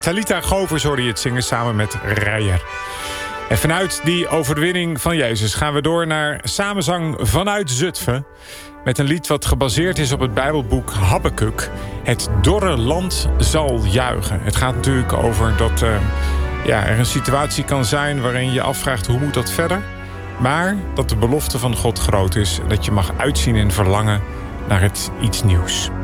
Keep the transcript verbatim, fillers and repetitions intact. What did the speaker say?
Talita Govers hoorde je het zingen samen met Rijer. En vanuit die overwinning van Jezus gaan we door naar samenzang vanuit Zutphen. Met een lied wat gebaseerd is op het Bijbelboek Habakuk. Het dorre land zal juichen. Het gaat natuurlijk over dat uh, ja, er een situatie kan zijn waarin je je afvraagt hoe moet dat verder. Maar dat de belofte van God groot is. Dat je mag uitzien en verlangen naar het iets nieuws.